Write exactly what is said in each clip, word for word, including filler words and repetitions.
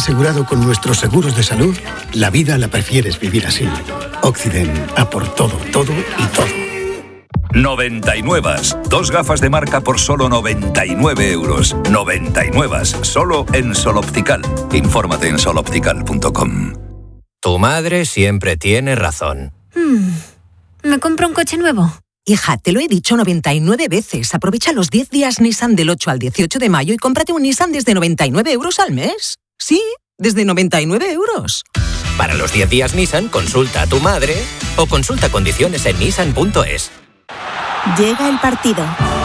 asegurado con nuestros seguros de salud, la vida la prefieres vivir así. Occident, a por todo, todo y todo. noventa y nueve. Dos gafas de marca por solo noventa y nueve euros. noventa y nueve. Solo en Sol Optical. Infórmate en sol optical punto com. Tu madre siempre tiene razón. Hmm. ¿Me compro un coche nuevo? Hija, te lo he dicho noventa y nueve veces. Aprovecha los diez días Nissan del ocho al dieciocho de mayo y cómprate un Nissan desde noventa y nueve euros al mes. Sí, desde noventa y nueve euros. Para los diez días Nissan, consulta a tu madre o consulta condiciones en nissan punto es. Llega el partido.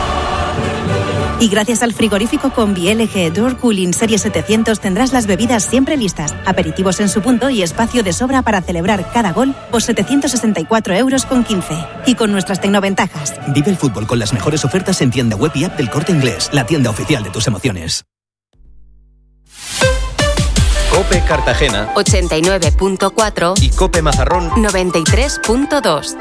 Y gracias al frigorífico Combi L G Door Cooling Serie setecientos tendrás las bebidas siempre listas, aperitivos en su punto y espacio de sobra para celebrar cada gol por setecientos sesenta y cuatro euros con quince. Y con nuestras tecnoventajas. Vive el fútbol con las mejores ofertas en tienda web y app del Corte Inglés, la tienda oficial de tus emociones. COPE Cartagena ochenta y nueve punto cuatro y COPE Mazarrón noventa y tres punto dos.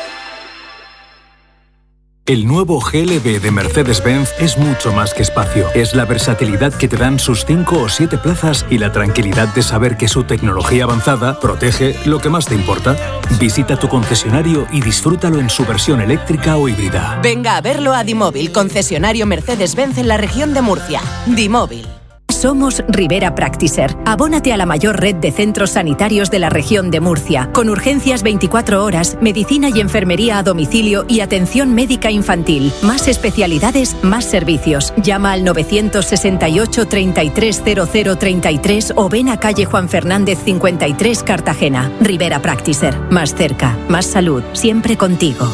El nuevo G L B de Mercedes-Benz es mucho más que espacio. Es la versatilidad que te dan sus cinco o siete plazas y la tranquilidad de saber que su tecnología avanzada protege lo que más te importa. Visita tu concesionario y disfrútalo en su versión eléctrica o híbrida. Venga a verlo a Dimóvil, concesionario Mercedes-Benz en la región de Murcia. Dimóvil. Somos Rivera Practiser. Abónate a la mayor red de centros sanitarios de la región de Murcia, con urgencias veinticuatro horas, medicina y enfermería a domicilio y atención médica infantil. Más especialidades, más servicios. Llama al novecientos sesenta y ocho, treinta y tres, cero cero treinta y tres o ven a calle Juan Fernández cincuenta y tres, Cartagena. Rivera Practiser. Más cerca, más salud, siempre contigo.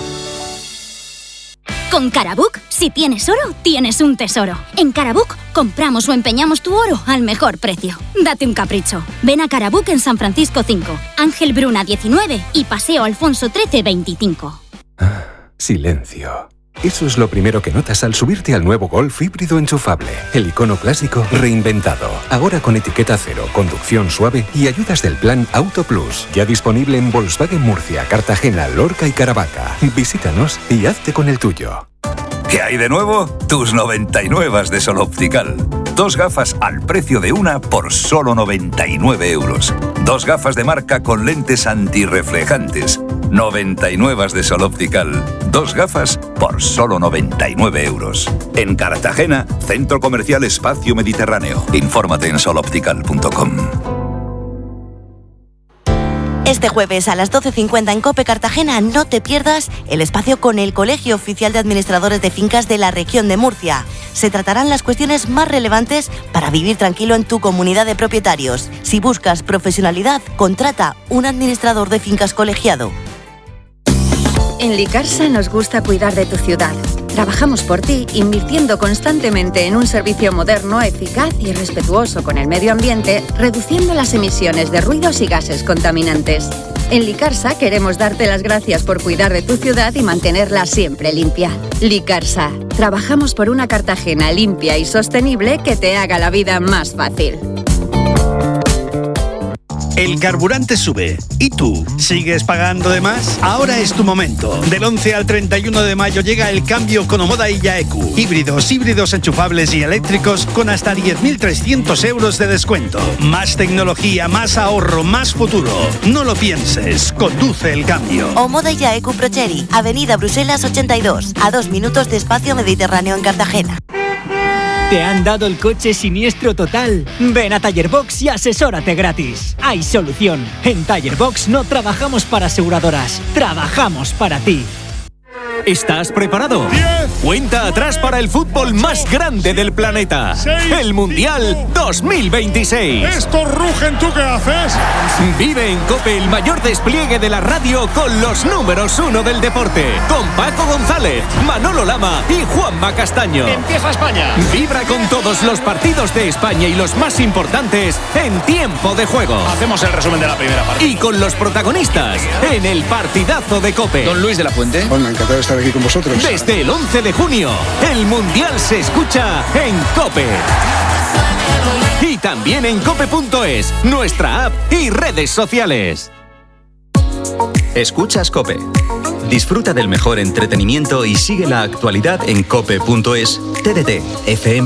Con Carabook, si tienes oro, tienes un tesoro. En Carabook, compramos o empeñamos tu oro al mejor precio. Date un capricho. Ven a Carabook en San Francisco cinco, Ángel Bruna diecinueve y Paseo Alfonso trece veinticinco. Ah, silencio. Eso es lo primero que notas al subirte al nuevo Golf híbrido enchufable. El icono clásico reinventado. Ahora con etiqueta cero, conducción suave y ayudas del plan Auto Plus. Ya disponible en Volkswagen Murcia, Cartagena, Lorca y Caravaca. Visítanos y hazte con el tuyo. ¿Qué hay de nuevo? Tus noventa y nueve de Sol Optical. Dos gafas al precio de una por solo noventa y nueve euros. Dos gafas de marca con lentes antirreflejantes. noventa y nueve de Sol Optical. Dos gafas por solo noventa y nueve euros. En Cartagena, Centro Comercial Espacio Mediterráneo. Infórmate en sol optical punto com. Este jueves a las doce cincuenta en COPE Cartagena no te pierdas el espacio con el Colegio Oficial de Administradores de Fincas de la región de Murcia. Se tratarán las cuestiones más relevantes para vivir tranquilo en tu comunidad de propietarios. Si buscas profesionalidad, contrata un administrador de fincas colegiado. En Licarsa nos gusta cuidar de tu ciudad. Trabajamos por ti invirtiendo constantemente en un servicio moderno, eficaz y respetuoso con el medio ambiente, reduciendo las emisiones de ruidos y gases contaminantes. En Licarsa queremos darte las gracias por cuidar de tu ciudad y mantenerla siempre limpia. Licarsa, trabajamos por una Cartagena limpia y sostenible que te haga la vida más fácil. El carburante sube. ¿Y tú? ¿Sigues pagando de más? Ahora es tu momento. Del once al treinta y uno de mayo llega el cambio con Omoda y Yaeku. Híbridos, híbridos enchufables y eléctricos con hasta diez mil trescientos euros de descuento. Más tecnología, más ahorro, más futuro. No lo pienses. Conduce el cambio. Omoda y Yaeku Procheri, Avenida Bruselas ochenta y dos, a dos minutos de Espacio Mediterráneo en Cartagena. ¿Te han dado el coche siniestro total? Ven a Tallerbox y asesórate gratis. Hay solución. En Tallerbox no trabajamos para aseguradoras, trabajamos para ti. ¿Estás preparado? diez, Cuenta atrás para el fútbol más grande del planeta. seis, el Mundial dos mil veintiséis. Estos rugen, ¿tú qué haces? Vive en COPE el mayor despliegue de la radio con los números uno del deporte. Con Paco González, Manolo Lama y Juanma Castaño. Empieza España. Vibra con todos los partidos de España y los más importantes en tiempo de juego. Hacemos el resumen de la primera parte. Y con los protagonistas en el partidazo de COPE. Don Luis de la Fuente. Hola, encantado de estar aquí con vosotros. Desde el once de junio, el Mundial se escucha en COPE. Y también en cope punto es, nuestra app y redes sociales. Escuchas COPE. Disfruta del mejor entretenimiento y sigue la actualidad en cope punto es, T D T, F M